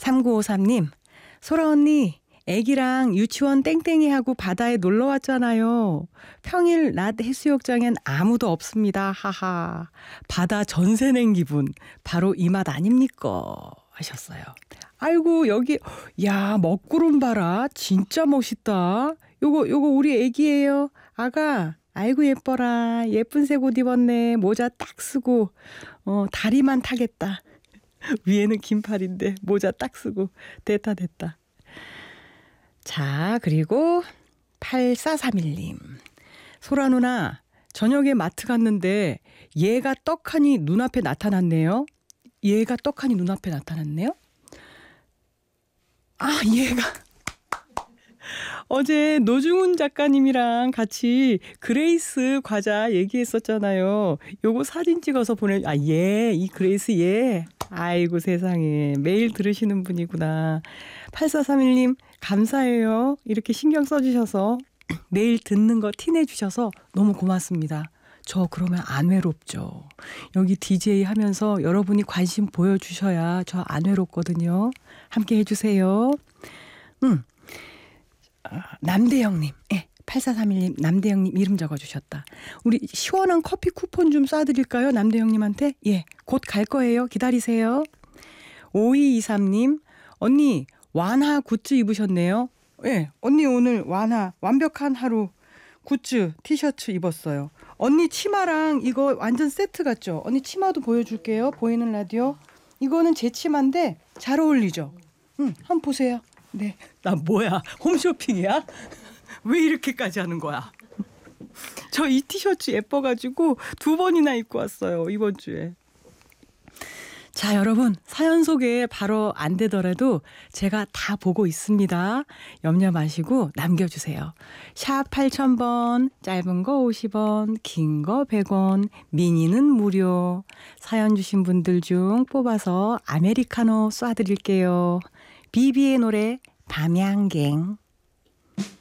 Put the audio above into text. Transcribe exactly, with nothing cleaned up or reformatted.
삼구오삼 님, 소라 언니, 애기랑 유치원 땡땡이하고 바다에 놀러 왔잖아요. 평일 낮 해수욕장엔 아무도 없습니다. 하하. 바다 전세 낸 기분. 바로 이 맛 아닙니까? 하셨어요. 아이고, 여기, 야, 먹구름 봐라. 진짜 멋있다. 요거, 요거 우리 애기예요. 아가, 아이고, 예뻐라. 예쁜 색 옷 입었네. 모자 딱 쓰고, 어, 다리만 타겠다. 위에는 긴팔인데, 모자 딱 쓰고. 됐다, 됐다. 자, 그리고 팔사삼일 님. 소라 누나, 저녁에 마트 갔는데 얘가 떡하니 눈앞에 나타났네요. 얘가 떡하니 눈앞에 나타났네요. 아, 얘가 어제 노중훈 작가님이랑 같이 그레이스 과자 얘기했었잖아요. 요거 사진 찍어서 보내. 아, 얘, 이 그레이스 얘. 아이고 세상에, 매일 들으시는 분이구나. 팔사삼일 님 감사해요. 이렇게 신경 써주셔서 매일 듣는 거 티내주셔서 너무 고맙습니다. 저 그러면 안 외롭죠. 여기 디제이 하면서 여러분이 관심 보여주셔야 저 안 외롭거든요. 함께 해주세요. 음. 남대영님, 예, 팔사삼일 님 남대영님 이름 적어주셨다. 우리 시원한 커피 쿠폰 좀 쏴드릴까요? 남대영님한테? 예, 곧 갈 거예요. 기다리세요. 오이이삼 님, 언니 완하 굿즈 입으셨네요. 예, 언니 오늘 완하 완벽한 하루 굿즈 티셔츠 입었어요. 언니 치마랑 이거 완전 세트 같죠? 언니 치마도 보여줄게요. 보이는 라디오. 이거는 제 치마인데 잘 어울리죠? 응, 한번 보세요. 네, 나 뭐야? 홈쇼핑이야? 왜 이렇게까지 하는 거야? 저 이 티셔츠 예뻐가지고 두 번이나 입고 왔어요, 이번 주에. 자, 여러분, 사연 소개 바로 안 되더라도 제가 다 보고 있습니다. 염려 마시고 남겨주세요. 샵 팔천 번, 짧은 거 오십 원, 긴 거 백 원, 미니는 무료. 사연 주신 분들 중 뽑아서 아메리카노 쏴드릴게요. 비비의 노래 담양갱.